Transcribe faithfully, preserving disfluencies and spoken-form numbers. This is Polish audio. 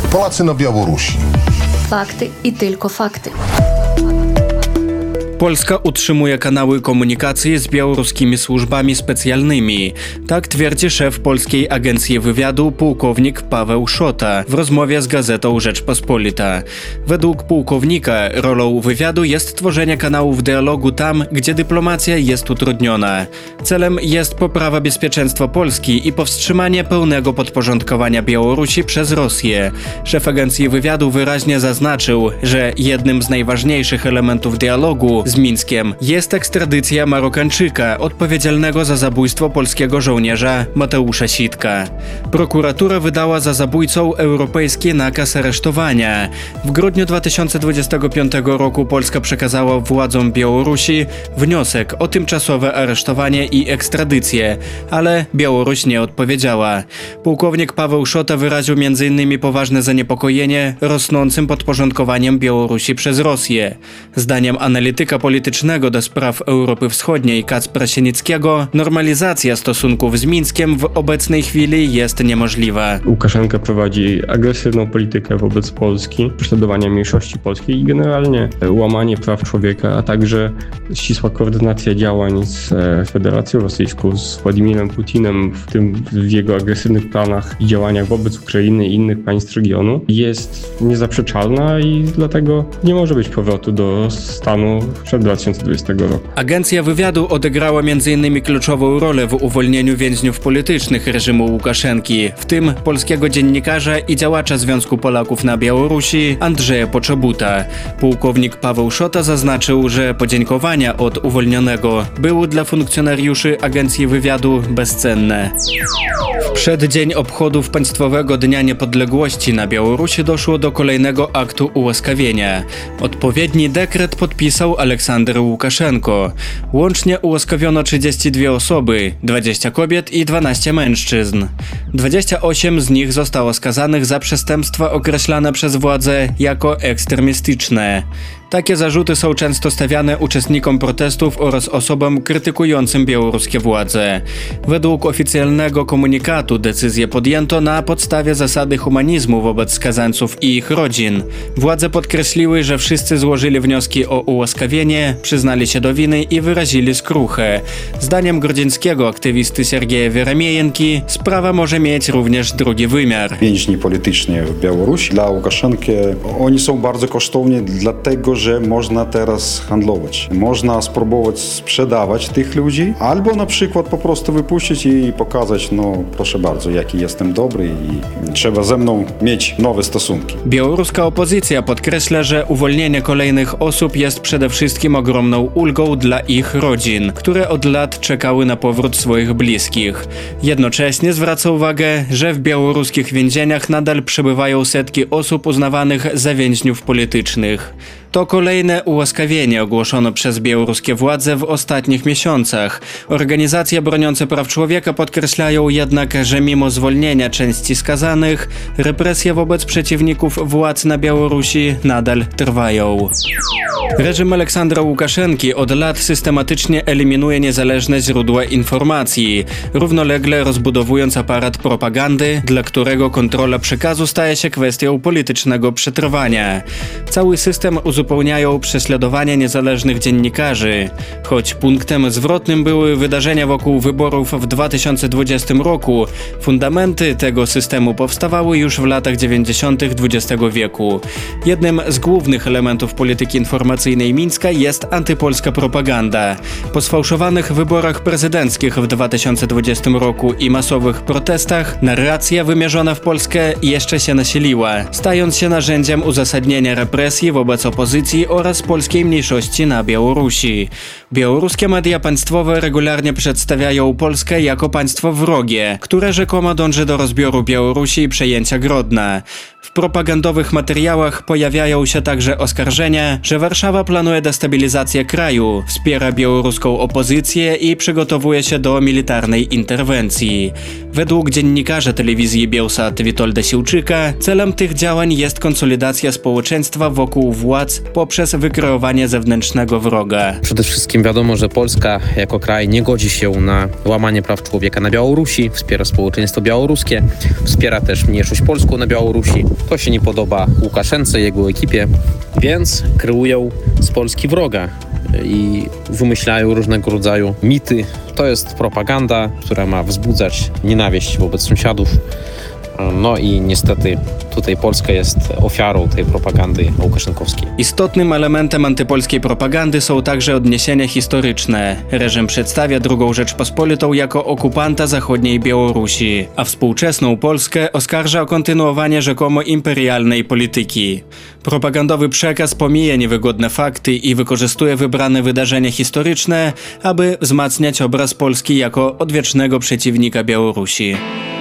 Polacy na Białorusi. Fakty i tylko fakty. Polska utrzymuje kanały komunikacji z białoruskimi służbami specjalnymi. Tak twierdzi szef Polskiej Agencji Wywiadu pułkownik Paweł Szota w rozmowie z gazetą Rzeczpospolita. Według pułkownika rolą wywiadu jest tworzenie kanałów dialogu tam, gdzie dyplomacja jest utrudniona. Celem jest poprawa bezpieczeństwa Polski i powstrzymanie pełnego podporządkowania Białorusi przez Rosję. Szef Agencji Wywiadu wyraźnie zaznaczył, że jednym z najważniejszych elementów dialogu z Mińskiem jest ekstradycja Marokańczyka odpowiedzialnego za zabójstwo polskiego żołnierza Mateusza Sitka. Prokuratura wydała za zabójcą europejski nakaz aresztowania. W grudniu dwa tysiące dwudziestego piątego roku Polska przekazała władzom Białorusi wniosek o tymczasowe aresztowanie i ekstradycję, ale Białoruś nie odpowiedziała. Pułkownik Paweł Szota wyraził między innymi poważne zaniepokojenie rosnącym podporządkowaniem Białorusi przez Rosję. Zdaniem analityka politycznego do spraw Europy Wschodniej Kacpra Sienickiego, normalizacja stosunków z Mińskiem w obecnej chwili jest niemożliwa. Łukaszenka prowadzi agresywną politykę wobec Polski, prześladowania mniejszości polskiej i generalnie łamanie praw człowieka, a także ścisła koordynacja działań z Federacją Rosyjską, z Władimirem Putinem, w tym w jego agresywnych planach i działaniach wobec Ukrainy i innych państw regionu jest niezaprzeczalna i dlatego nie może być powrotu do stanu przed dwa tysiące dwudziestego roku. Agencja Wywiadu odegrała między innymi kluczową rolę w uwolnieniu więźniów politycznych reżimu Łukaszenki, w tym polskiego dziennikarza i działacza Związku Polaków na Białorusi Andrzeja Poczobuta. Pułkownik Paweł Szota zaznaczył, że podziękowania od uwolnionego były dla funkcjonariuszy Agencji Wywiadu bezcenne. W przeddzień obchodów Państwowego Dnia Niepodległości na Białorusi doszło do kolejnego aktu ułaskawienia. Odpowiedni dekret podpisał Aleksander Łukaszenko. Łącznie ułaskawiono trzydzieści dwie osoby, dwadzieścia kobiet i dwanaście mężczyzn. dwadzieścia osiem z nich zostało skazanych za przestępstwa określane przez władze jako ekstremistyczne. Takie zarzuty są często stawiane uczestnikom protestów oraz osobom krytykującym białoruskie władze. Według oficjalnego komunikatu decyzję podjęto na podstawie zasady humanizmu wobec skazańców i ich rodzin. Władze podkreśliły, że wszyscy złożyli wnioski o ułaskawienie, przyznali się do winy i wyrazili skruchę. Zdaniem grodzieńskiego aktywisty Siergieja Wieramiejenki sprawa może mieć również drugi wymiar. Więźni polityczni w Białorusi dla Łukaszenki, oni są bardzo kosztowni dlatego, że można teraz handlować. Można spróbować sprzedawać tych ludzi, albo na przykład po prostu wypuścić i pokazać, no proszę bardzo, jaki jestem dobry i trzeba ze mną mieć nowe stosunki. Białoruska opozycja podkreśla, że uwolnienie kolejnych osób jest przede wszystkim ogromną ulgą dla ich rodzin, które od lat czekały na powrót swoich bliskich. Jednocześnie zwraca uwagę, że w białoruskich więzieniach nadal przebywają setki osób uznawanych za więźniów politycznych. To kolejne ułaskawienie ogłoszono przez białoruskie władze w ostatnich miesiącach. Organizacje broniące praw człowieka podkreślają jednak, że mimo zwolnienia części skazanych, represje wobec przeciwników władz na Białorusi nadal trwają. Reżim Aleksandra Łukaszenki od lat systematycznie eliminuje niezależne źródła informacji, równolegle rozbudowując aparat propagandy, dla którego kontrola przekazu staje się kwestią politycznego przetrwania. Cały system uzupełniają prześladowania niezależnych dziennikarzy. Choć punktem zwrotnym były wydarzenia wokół wyborów w dwa tysiące dwudziestym roku, fundamenty tego systemu powstawały już w latach dziewięćdziesiątych dwudziestego wieku. Jednym z głównych elementów polityki informacyjnej Mińska jest antypolska propaganda. Po sfałszowanych wyborach prezydenckich w dwa tysiące dwudziestym roku i masowych protestach narracja wymierzona w Polskę jeszcze się nasiliła, stając się narzędziem uzasadnienia represji wobec opozycji oraz polskiej mniejszości na Białorusi. Białoruskie media państwowe regularnie przedstawiają Polskę jako państwo wrogie, które rzekomo dąży do rozbioru Białorusi i przejęcia Grodna. W propagandowych materiałach pojawiają się także oskarżenia, że Warszawa planuje destabilizację kraju, wspiera białoruską opozycję i przygotowuje się do militarnej interwencji. Według dziennikarza telewizji Bielsat Witolda Siłczyka celem tych działań jest konsolidacja społeczeństwa wokół władz poprzez wykreowanie zewnętrznego wroga. Przede wszystkim wiadomo, że Polska jako kraj nie godzi się na łamanie praw człowieka na Białorusi, wspiera społeczeństwo białoruskie, wspiera też mniejszość polską na Białorusi. To się nie podoba Łukaszence, jego ekipie, więc kreują z Polski wroga i wymyślają różnego rodzaju mity. To jest propaganda, która ma wzbudzać nienawiść wobec sąsiadów. No i niestety tutaj Polska jest ofiarą tej propagandy łukaszenkowskiej. Istotnym elementem antypolskiej propagandy są także odniesienia historyczne. Reżim przedstawia drugą Rzeczpospolitą jako okupanta zachodniej Białorusi, a współczesną Polskę oskarża o kontynuowanie rzekomo imperialnej polityki. Propagandowy przekaz pomija niewygodne fakty i wykorzystuje wybrane wydarzenia historyczne, aby wzmacniać obraz Polski jako odwiecznego przeciwnika Białorusi.